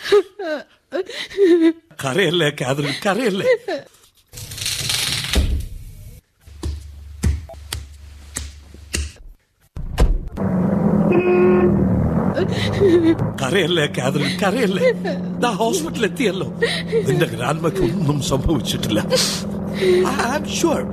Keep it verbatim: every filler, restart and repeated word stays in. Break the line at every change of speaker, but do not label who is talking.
കരയല്ലേ കാതറിൻ, കരയല്ലേ. കരയല്ലേ കാതറിൻ, കരയല്ലേ. ദാ ഹോസ്പിറ്റലിൽ എത്തിയല്ലോ. നിന്റെ ഗ്രാൻഡ്മയ്ക്ക് ഒന്നും സംഭവിച്ചിട്ടില്ല. I am sure.